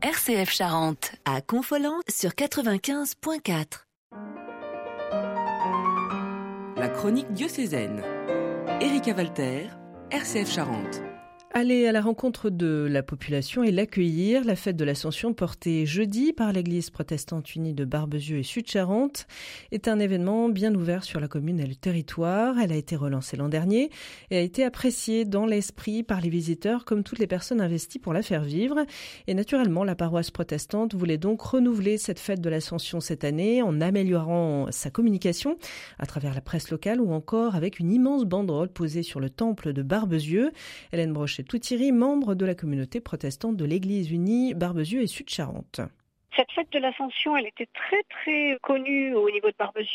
RCF Charente. À Confolens sur 95.4. La chronique diocésaine. Erika Walter, RCF Charente. Aller à la rencontre de la population et l'accueillir, la fête de l'Ascension portée jeudi par l'Église protestante unie de Barbezieux et Sud-Charente est un événement bien ouvert sur la commune et le territoire. Elle a été relancée l'an dernier et a été appréciée dans l'esprit par les visiteurs comme toutes les personnes investies pour la faire vivre. Et naturellement, la paroisse protestante voulait donc renouveler cette fête de l'Ascension cette année en améliorant sa communication à travers la presse locale ou encore avec une immense banderole posée sur le temple de Barbezieux. Hélène Brochet-Toutiri, membre de la communauté protestante de l'Église unie Barbezieux et Sud-Charente. Cette fête de l'Ascension, elle était très très connue au niveau de Barbezieux.